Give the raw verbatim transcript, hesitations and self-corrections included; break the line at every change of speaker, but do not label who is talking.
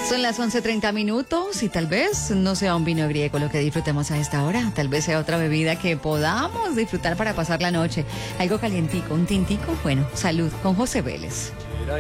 Son las once treinta minutos y tal vez no sea un vino griego lo que disfrutemos a esta hora. Tal vez sea otra bebida que podamos disfrutar para pasar la noche. Algo calientico, un tintico. Bueno, salud con José Vélez.